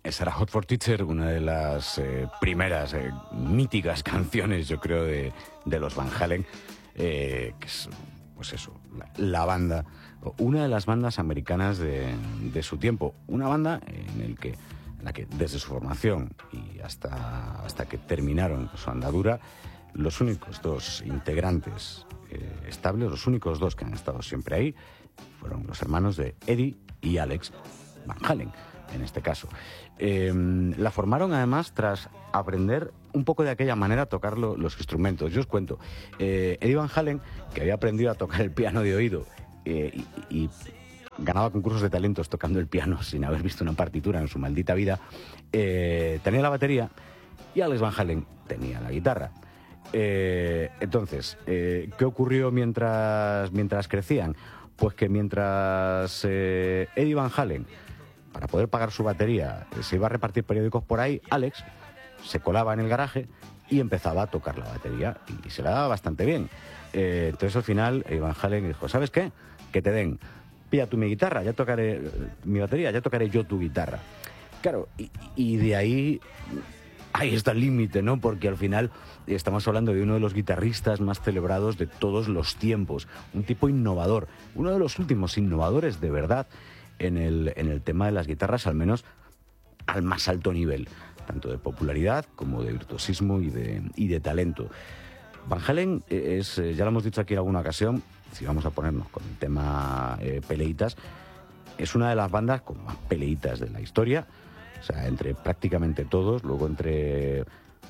Esa era Hot for Teacher, una de las primeras míticas canciones, yo creo, de los Van Halen, que es, pues eso, la banda, una de las bandas americanas de su tiempo. Una banda en la que desde su formación y hasta que terminaron su andadura, los únicos dos integrantes estables, los únicos dos que han estado siempre ahí, fueron los hermanos de Eddie y Alex Van Halen, en este caso. La formaron además tras aprender un poco de aquella manera a tocar los instrumentos. Yo os cuento, Eddie Van Halen, que había aprendido a tocar el piano de oído y ganaba concursos de talentos tocando el piano sin haber visto una partitura en su maldita vida, tenía la batería y Alex Van Halen tenía la guitarra. Entonces, ¿qué ocurrió mientras crecían? Pues que mientras Eddie Van Halen, para poder pagar su batería, se iba a repartir periódicos por ahí, Alex se colaba en el garaje y empezaba a tocar la batería y se la daba bastante bien. Entonces al final Van Halen dijo, ¿sabes qué? Que te den, pilla tú mi guitarra, ya tocaré mi batería, ya tocaré yo tu guitarra. Claro, y de ahí está el límite, ¿no? Porque al final estamos hablando de uno de los guitarristas más celebrados de todos los tiempos, un tipo innovador, uno de los últimos innovadores de verdad en el tema de las guitarras, al menos al más alto nivel, tanto de popularidad como de virtuosismo y de talento. Van Halen es, ya lo hemos dicho aquí en alguna ocasión, si vamos a ponernos con el tema peleitas, es una de las bandas con más peleitas de la historia, o sea, entre prácticamente todos, luego entre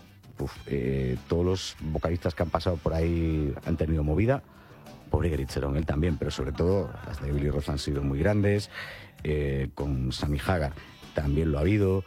todos los vocalistas que han pasado por ahí han tenido movida. Pobre Gary Cherone, él también, pero sobre todo las de Billy Roth han sido muy grandes, con Sammy Hagar también lo ha habido.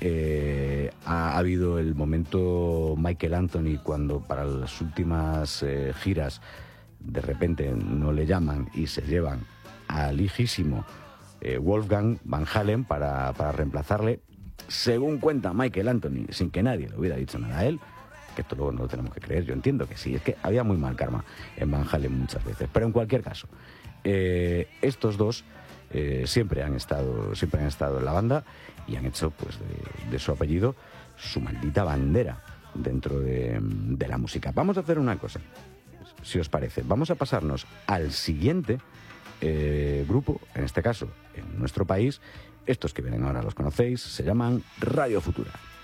Ha habido el momento Michael Anthony, cuando para las últimas giras de repente no le llaman y se llevan al hijísimo Wolfgang Van Halen para reemplazarle, según cuenta Michael Anthony, sin que nadie le hubiera dicho nada a él, que esto luego no lo tenemos que creer, yo entiendo que sí, es que había muy mal karma en Van Halen muchas veces, pero en cualquier caso, estos dos siempre han estado en la banda y han hecho pues de su apellido su maldita bandera dentro de la música. Vamos a hacer una cosa, si os parece, vamos a pasarnos al siguiente grupo, en este caso en nuestro país. Estos que vienen ahora los conocéis, se llaman Radio Futura.